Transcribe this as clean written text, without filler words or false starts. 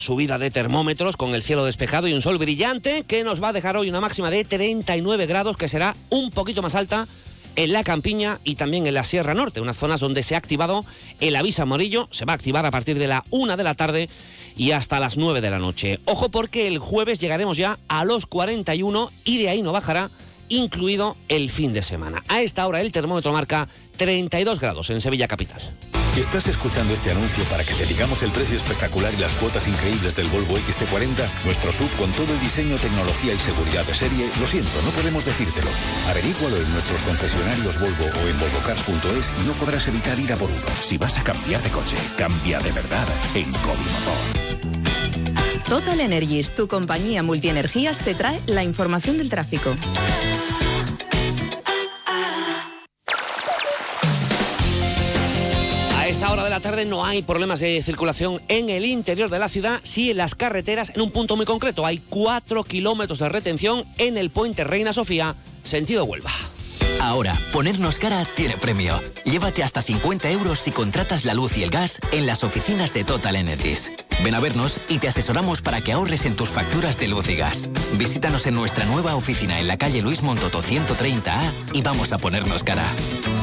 Subida de termómetros con el cielo despejado y un sol brillante que nos va a dejar hoy una máxima de 39 grados, que será un poquito más alta en la Campiña y también en la Sierra Norte, unas zonas donde se ha activado el aviso amarillo. Se va a activar a partir de la 1 de la tarde y hasta las 9 de la noche. Ojo, porque el jueves llegaremos ya a los 41 y de ahí no bajará, incluido el fin de semana. A esta hora el termómetro marca 32 grados en Sevilla capital. Si estás escuchando este anuncio para que te digamos el precio espectacular y las cuotas increíbles del Volvo XC40, nuestro SUV con todo el diseño, tecnología y seguridad de serie, lo siento, no podemos decírtelo. Averígualo en nuestros concesionarios Volvo o en volvocars.es y no podrás evitar ir a por uno. Si vas a cambiar de coche, cambia de verdad en Covimotor. Total Energies, tu compañía multienergías, te trae la información del tráfico. A esta hora de la tarde no hay problemas de circulación en el interior de la ciudad, sí en las carreteras, en un punto muy concreto. Hay 4 kilómetros de retención en el puente Reina Sofía, sentido Huelva. Ahora, ponernos cara tiene premio. Llévate hasta 50 euros si contratas la luz y el gas en las oficinas de Total Energies. Ven a vernos y te asesoramos para que ahorres en tus facturas de luz y gas. Visítanos en nuestra nueva oficina en la calle Luis Montoto 130A y vamos a ponernos cara.